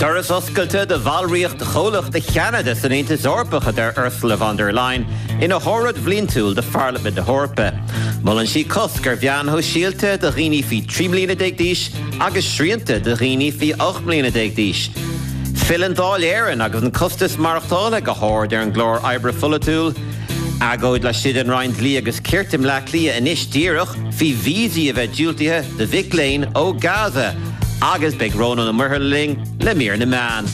Doras oscailte de bhallríocht de cholach de Cheanada san Aontas Orpacha der Ursula von der Leyen ina hórad bhlíontóil de Parliament de Horpa. Mullen sí coscar bhean ho síalte de riní fi 3 mbliana déagdíis agus sríanta de riní fi 8 mbliana déagdíis. Fill dáil éireann agus an costas marachtála go háir ar an glór Ibra Fulatúil. Agóid le siad an roind lí agus cirtim le lia inis díireach fi vísí a bheith diúltaithe de Vic Lane ó Gaza. Agus beag Rónan na Murhirling le mír na man.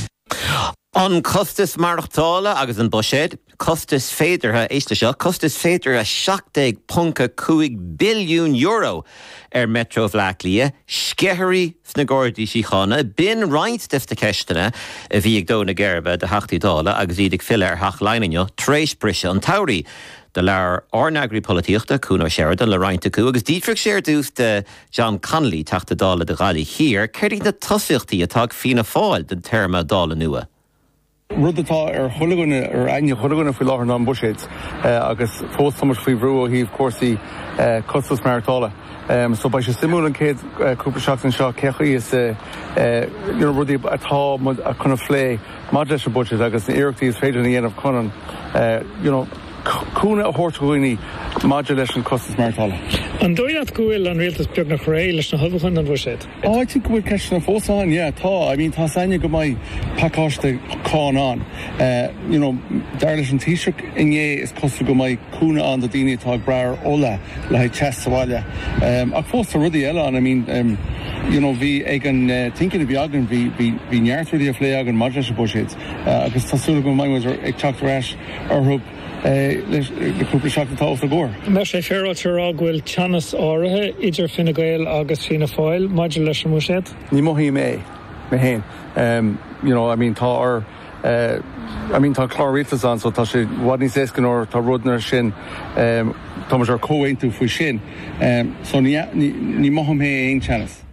An costas marachtála agus an boséid, costas féidirthe éiste seo, costas féidir a 17.5 billiún euro Metro Bhlaiclia, scéthirí sna Gordaí Síochána, bin roinnt defta ceistena a bhí ag dó na Gerba de Hachtaídála agus iad ag fille ar Hachlainniu, tréis brise an Tauri. De lear ornagri políochta Cúna Sheridan le roinnta cú agus dífrich séir dús de John Connolly teachta dála de gáí hir, ceirí na tosaíochtaí atá fína fáil den terma dála nua. Rud atá ar thulaganna ar aine thulaganna faoi láthair ná Bushaids agus fós somos faoi bhrú ó híomh cuasaí costas marachtála. So by simúil an céad cúpla seachtain seo cechaí is rudí atá a chuna phlé mad leis an Bushaids agus na iireachtaí is féidir na dhéanamh chunan cúna a thuirtúine maidir leis an costas marachtála. An dóiad gohfuil an rialtas beag nach ré leis na hobhachan an Bushaids? I think gohfuil ceist na fósáin, tá. I mean, tá saine go mai pacáiste cáin an. Dar leis an tíiseach inné is costa go mai cúna an do daoine tá brear óla le haid test bhaile. Ach fósta rudí eile an, I mean, bhí ag an tinkin a bhí agan, bhí neartúirí a phlé agan maidir leis an Bushaids. Agus tásúla go mai was ag teacht reis arthub le cúpla seachtain tá gur. Mar sé fearráiltear ághfuil teannas áirithe idir Fine Gael agus Fianna Fáil maidir leis an Bushaids? Ní mohí mé héin. I mean, tá chláirrítas an, so tá sé bhhaid níos éascan or tá rudnar sin tá mar cóhaintú faoi sin. So ní moham mé aon teannas.